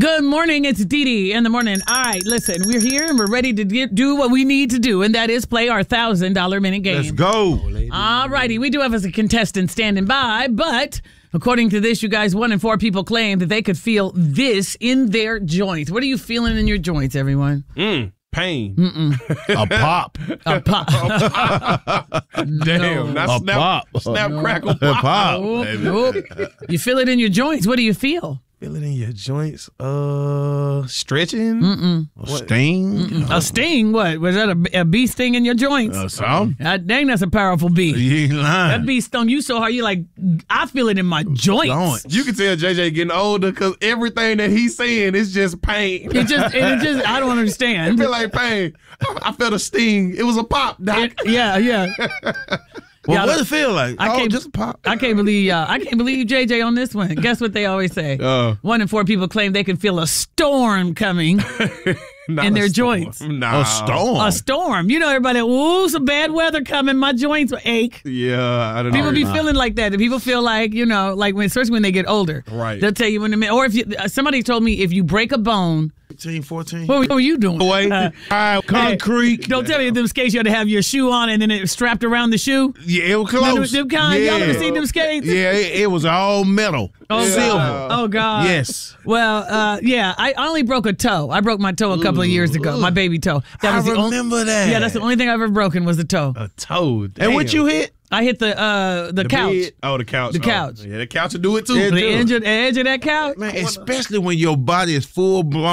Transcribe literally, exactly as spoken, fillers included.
Good morning. It's Dee Dee in the morning. All right, listen, we're here and we're ready to get, do what we need to do, and that is play our one thousand dollars minute game. Let's go. All righty. We do have as a contestant standing by, but according to this, you guys, one in four people claim that they could feel this in their joints. What are you feeling in your joints, everyone? Mm, pain. Mm-mm. A pop. A pop. Damn. No. Not A snap, pop. snap No. crackle, pop. Pop. Nope, baby. nope. You feel it in your joints. What do you feel? Feel it in your joints. Uh, stretching. Mm-mm. What? Sting. Mm-mm. A sting? What? Was that a, a bee sting in your joints? Uh, some. God dang, that's a powerful bee. You ain't lying. That bee stung you so hard, you like, I feel it in my joints. Joints. You can tell J J getting older because everything that he's saying is just pain. It just, it just, I don't It understand. feel like pain. I felt a sting. It was a pop, Doc. It- yeah, yeah. Well, Yeah, what does it feel like? I oh, can't- just a pop. I can't believe, uh, I can't believe J J on this one. Guess what they always say? Uh. One in four people claim they can feel a storm coming. Not in a their storm. joints. Nah. A storm. A storm. You know, everybody, ooh, some bad weather coming. My joints will ache. Yeah, I don't know. People be feeling like that. People feel like, you know, like when, especially when they get older. Right. They'll tell you in a minute. Or if you, uh, somebody told me if you break a bone, fifteen, fourteen. what, what were you doing? Boy, Uh, uh, concrete. Don't tell me them skates you had to have your shoe on and then it was strapped around the shoe. Yeah, it was Them, close. them kind, yeah. y'all ever seen them skates? Yeah, it, it was all metal. Oh, Silver. God. Oh, God. Yes. Well, uh, yeah, I only broke a toe. I broke my toe a couple of years ago, my baby toe. That I was the only, remember that. Yeah, that's the only thing I've ever broken was the toe. A toad. And what you hit? I hit the uh, the, The couch. bed? Oh, the couch. The Oh, couch. Yeah, the couch will do it too. Yeah, The too. edge of, the edge of that couch. Man, especially when your body is full blown.